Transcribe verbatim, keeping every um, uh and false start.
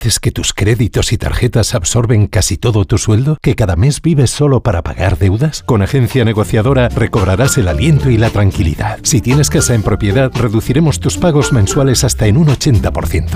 ¿Es que tus créditos y tarjetas absorben casi todo tu sueldo? ¿Que cada mes vives solo para pagar deudas? Con Agencia Negociadora recobrarás el aliento y la tranquilidad. Si tienes casa en propiedad, reduciremos tus pagos mensuales hasta en un ochenta por ciento.